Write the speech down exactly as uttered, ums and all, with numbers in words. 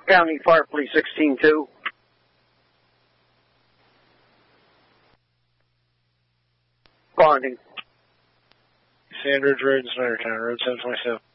County Fire Police sixteen two. Bonding. Sandridge Road and Snydertown Road seven twenty-seven.